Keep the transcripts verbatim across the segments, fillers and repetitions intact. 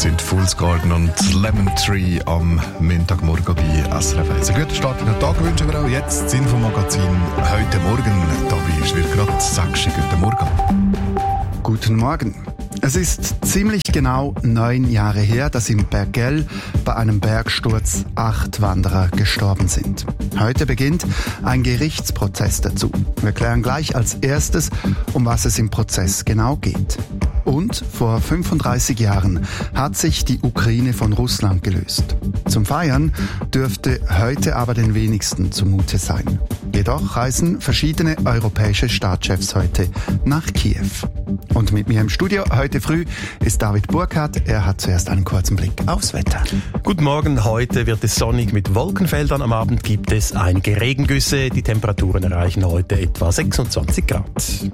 sind Fool's Garden und Lemon Tree am Montagmorgen bei S R F eins. Einen guten Start in den Tag wünschen wir auch jetzt. Das Infomagazin heute Morgen. Da ist wir gerade sechs. Guten Morgen. Guten Morgen. Es ist ziemlich genau neun Jahre her, dass im Bergell bei einem Bergsturz acht Wanderer gestorben sind. Heute beginnt ein Gerichtsprozess dazu. Wir klären gleich als erstes, um was es im Prozess genau geht. Und vor fünfunddreißig Jahren hat sich die Ukraine von Russland gelöst. Zum Feiern dürfte heute aber den wenigsten zumute sein. Jedoch reisen verschiedene europäische Staatschefs heute nach Kiew. Und mit mir im Studio heute früh ist David Burkhardt. Er hat zuerst einen kurzen Blick aufs Wetter. Guten Morgen, heute wird es sonnig mit Wolkenfeldern. Am Abend gibt es einige Regengüsse. Die Temperaturen erreichen heute etwa sechsundzwanzig Grad.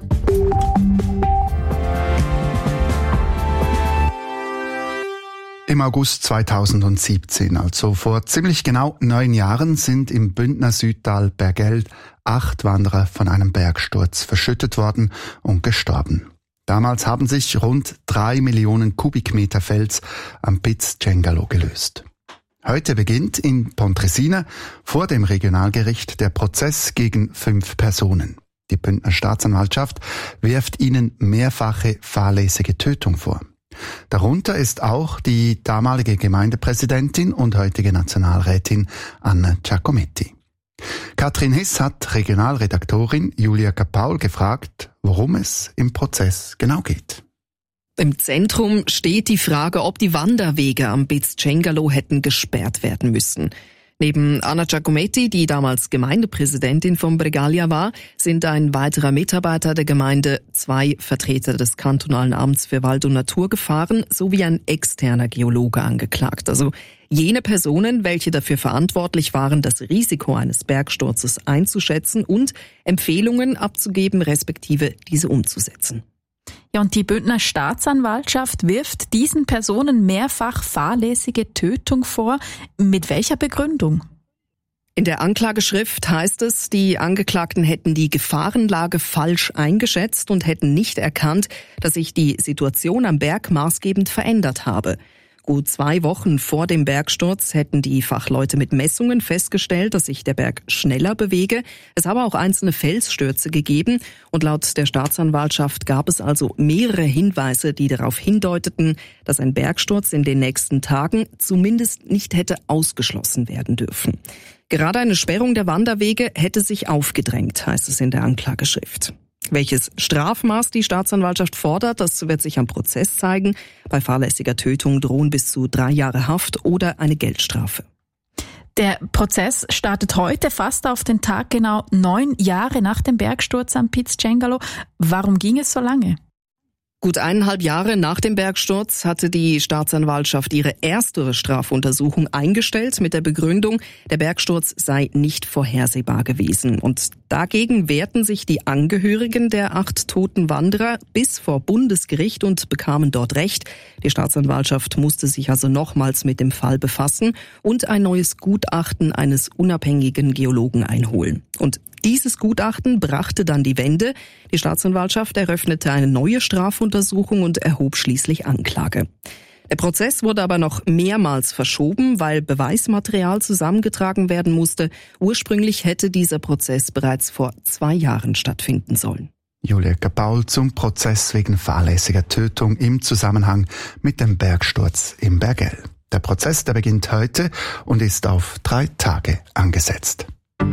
Im August zweitausendsiebzehn, also vor ziemlich genau neun Jahren, sind im Bündner Südtal Bergell acht Wanderer von einem Bergsturz verschüttet worden und gestorben. Damals haben sich rund drei Millionen Kubikmeter Fels am Piz Cengalo gelöst. Heute beginnt in Pontresina vor dem Regionalgericht der Prozess gegen fünf Personen. Die Bündner Staatsanwaltschaft wirft ihnen mehrfache fahrlässige Tötung vor. Darunter ist auch die damalige Gemeindepräsidentin und heutige Nationalrätin Anna Giacometti. Katrin Hiss hat Regionalredaktorin Julia Kapaul gefragt, worum es im Prozess genau geht. Im Zentrum steht die Frage, ob die Wanderwege am Piz Cengalo hätten gesperrt werden müssen. Neben Anna Giacometti, die damals Gemeindepräsidentin von Bregaglia war, sind ein weiterer Mitarbeiter der Gemeinde, zwei Vertreter des kantonalen Amts für Wald und Natur gefahren sowie ein externer Geologe angeklagt. Also jene Personen, welche dafür verantwortlich waren, das Risiko eines Bergsturzes einzuschätzen und Empfehlungen abzugeben, respektive diese umzusetzen. Ja, und die Bündner Staatsanwaltschaft wirft diesen Personen mehrfach fahrlässige Tötung vor. Mit welcher Begründung? In der Anklageschrift heißt es, die Angeklagten hätten die Gefahrenlage falsch eingeschätzt und hätten nicht erkannt, dass sich die Situation am Berg maßgebend verändert habe. Gut zwei Wochen vor dem Bergsturz hätten die Fachleute mit Messungen festgestellt, dass sich der Berg schneller bewege. Es habe auch einzelne Felsstürze gegeben und laut der Staatsanwaltschaft gab es also mehrere Hinweise, die darauf hindeuteten, dass ein Bergsturz in den nächsten Tagen zumindest nicht hätte ausgeschlossen werden dürfen. Gerade eine Sperrung der Wanderwege hätte sich aufgedrängt, heißt es in der Anklageschrift. Welches Strafmaß die Staatsanwaltschaft fordert, das wird sich am Prozess zeigen. Bei fahrlässiger Tötung drohen bis zu drei Jahre Haft oder eine Geldstrafe. Der Prozess startet heute, fast auf den Tag genau neun Jahre nach dem Bergsturz am Piz Cengalo. Warum ging es so lange? Gut eineinhalb Jahre nach dem Bergsturz hatte die Staatsanwaltschaft ihre erste Strafuntersuchung eingestellt mit der Begründung, der Bergsturz sei nicht vorhersehbar gewesen. Und dagegen wehrten sich die Angehörigen der acht toten Wanderer bis vor Bundesgericht und bekamen dort Recht. Die Staatsanwaltschaft musste sich also nochmals mit dem Fall befassen und ein neues Gutachten eines unabhängigen Geologen einholen. Und dieses Gutachten brachte dann die Wende. Die Staatsanwaltschaft eröffnete eine neue Strafuntersuchung und erhob schließlich Anklage. Der Prozess wurde aber noch mehrmals verschoben, weil Beweismaterial zusammengetragen werden musste. Ursprünglich hätte dieser Prozess bereits vor zwei Jahren stattfinden sollen. Julia Kapaul zum Prozess wegen fahrlässiger Tötung im Zusammenhang mit dem Bergsturz im Bergell. Der Prozess, der beginnt heute und ist auf drei Tage angesetzt.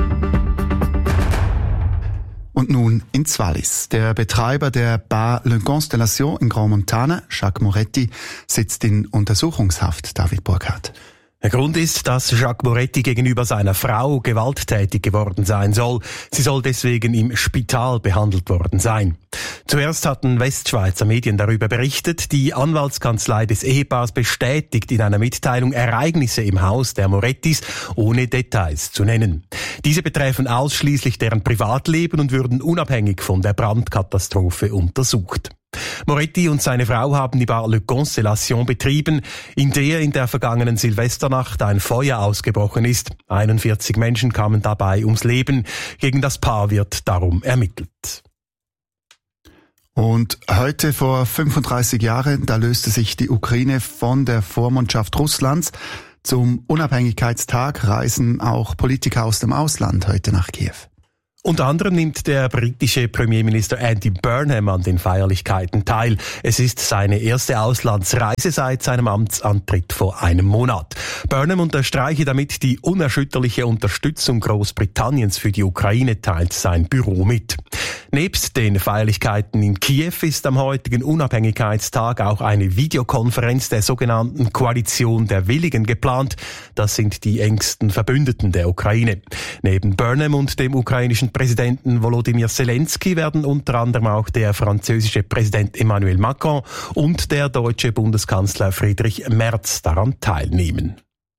Und nun ins Wallis. Der Betreiber der Bar Le Constellation in Grand Montana, Jacques Moretti, sitzt in Untersuchungshaft. David Burkhardt. Der Grund ist, dass Jacques Moretti gegenüber seiner Frau gewalttätig geworden sein soll. Sie soll deswegen im Spital behandelt worden sein. Zuerst hatten Westschweizer Medien darüber berichtet. Die Anwaltskanzlei des Ehepaars bestätigt in einer Mitteilung Ereignisse im Haus der Morettis, ohne Details zu nennen. Diese betreffen ausschließlich deren Privatleben und würden unabhängig von der Brandkatastrophe untersucht. Moretti und seine Frau haben die Bar Le Constellation betrieben, in der in der vergangenen Silvesternacht ein Feuer ausgebrochen ist. einundvierzig Menschen kamen dabei ums Leben. Gegen das Paar wird darum ermittelt. Und heute vor fünfunddreißig Jahren, da löste sich die Ukraine von der Vormundschaft Russlands. Zum Unabhängigkeitstag reisen auch Politiker aus dem Ausland heute nach Kiew. Unter anderem nimmt der britische Premierminister Andy Burnham an den Feierlichkeiten teil. Es ist seine erste Auslandsreise seit seinem Amtsantritt vor einem Monat. Burnham unterstreiche damit die unerschütterliche Unterstützung Großbritanniens für die Ukraine, teilt sein Büro mit. Nebst den Feierlichkeiten in Kiew ist am heutigen Unabhängigkeitstag auch eine Videokonferenz der sogenannten Koalition der Willigen geplant. Das sind die engsten Verbündeten der Ukraine. Neben Burnham und dem ukrainischen Präsidenten Volodymyr Zelensky werden unter anderem auch der französische Präsident Emmanuel Macron und der deutsche Bundeskanzler Friedrich Merz daran teilnehmen.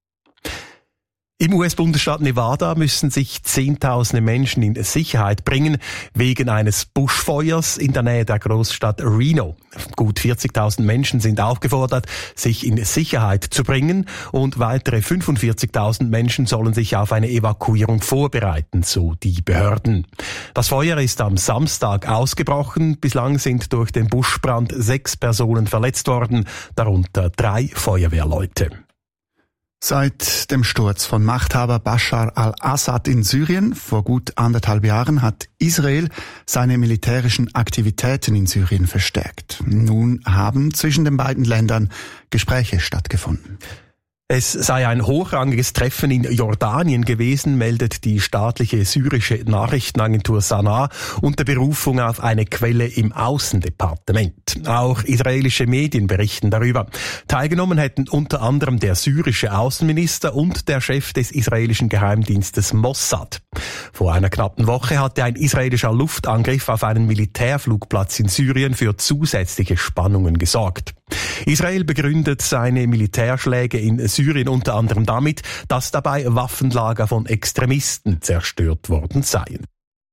Im U S-Bundesstaat Nevada müssen sich Zehntausende Menschen in Sicherheit bringen wegen eines Buschfeuers in der Nähe der Großstadt Reno. Gut vierzigtausend Menschen sind aufgefordert, sich in Sicherheit zu bringen, und weitere fünfundvierzigtausend Menschen sollen sich auf eine Evakuierung vorbereiten, so die Behörden. Das Feuer ist am Samstag ausgebrochen. Bislang sind durch den Buschbrand sechs Personen verletzt worden, darunter drei Feuerwehrleute. Seit dem Sturz von Machthaber Bashar al-Assad in Syrien vor gut anderthalb Jahren hat Israel seine militärischen Aktivitäten in Syrien verstärkt. Nun haben zwischen den beiden Ländern Gespräche stattgefunden. Es sei ein hochrangiges Treffen in Jordanien gewesen, meldet die staatliche syrische Nachrichtenagentur Sana unter Berufung auf eine Quelle im Außendepartement. Auch israelische Medien berichten darüber. Teilgenommen hätten unter anderem der syrische Außenminister und der Chef des israelischen Geheimdienstes Mossad. Vor einer knappen Woche hatte ein israelischer Luftangriff auf einen Militärflugplatz in Syrien für zusätzliche Spannungen gesorgt. Israel begründet seine Militärschläge in Syrien unter anderem damit, dass dabei Waffenlager von Extremisten zerstört worden seien.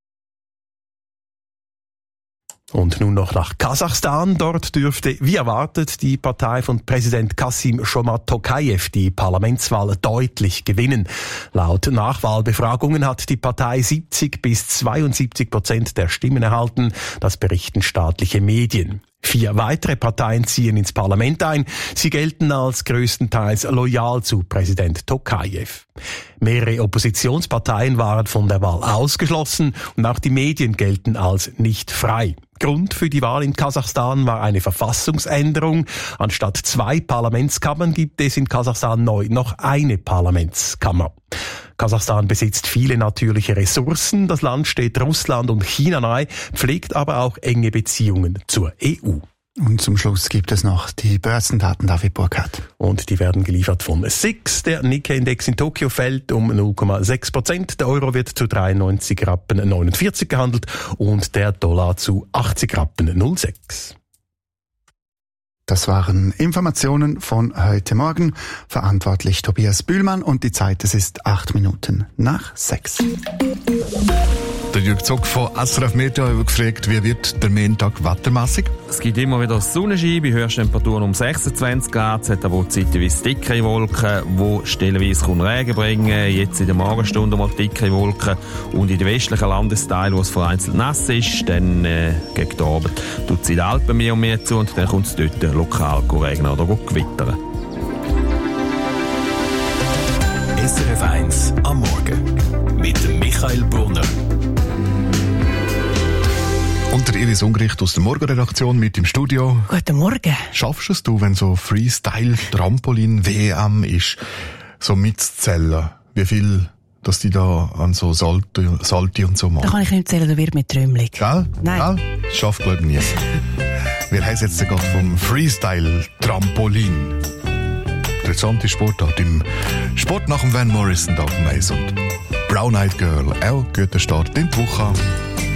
Und nun noch nach Kasachstan. Dort dürfte, wie erwartet, die Partei von Präsident Kassym-Jomart Tokayev die Parlamentswahl deutlich gewinnen. Laut Nachwahlbefragungen hat die Partei siebzig bis zweiundsiebzig Prozent der Stimmen erhalten. Das berichten staatliche Medien. Vier weitere Parteien ziehen ins Parlament ein. Sie gelten als größtenteils loyal zu Präsident Tokayev. Mehrere Oppositionsparteien waren von der Wahl ausgeschlossen und auch die Medien gelten als nicht frei. Grund für die Wahl in Kasachstan war eine Verfassungsänderung. Anstatt zwei Parlamentskammern gibt es in Kasachstan neu noch eine Parlamentskammer. Kasachstan besitzt viele natürliche Ressourcen. Das Land steht Russland und China nahe, pflegt aber auch enge Beziehungen zur E U. Und zum Schluss gibt es noch die Börsendaten, David Burkhardt. Und die werden geliefert von S I X. Der Nikkei-Index in Tokio fällt um null Komma sechs Prozent. Der Euro wird zu dreiundneunzig Rappen neunundvierzig gehandelt und der Dollar zu achtzig Rappen null Komma sechs. Das waren Informationen von heute Morgen. Verantwortlich Tobias Bühlmann und die Zeit, es ist acht Minuten nach sechs. Der Jürg Zock von S R F Meteo hat gefragt, wie wird der Montag wettermässig? Es gibt immer wieder Sonnenschein, bei Höchsttemperaturen um sechsundzwanzig Grad. Es hat aber zeitweise dickere Wolken, die stellenweise Regen bringen. Jetzt in der Morgenstunde mal dickere Wolken. Und in den westlichen Landesteilen, wo es vereinzelt nass ist, dann äh, gegen den Abend tut es in den Alpen mehr und mehr zu und dann kommt es dort lokal regnen oder gewittern. S R F eins am Morgen mit Michael Brunner. Und der Iris Ungericht aus der Morgenredaktion mit im Studio. Guten Morgen. Schaffst du es, du, wenn so Freestyle-Trampolin-W M ist, so mitzuzählen, wie viel dass die da an so Salti, Salti und so machen? Da kann ich nicht zählen, da wird mir trümmelig. Gell? Nein. Gell? Das schafft, glaube ich, nie. Wir haben jetzt gerade vom Freestyle-Trampolin. Interessante Sportart im Sport nach dem Van Morrison da auf dem Eis. Und Brown Eyed Girl, auch guter Start in die Woche.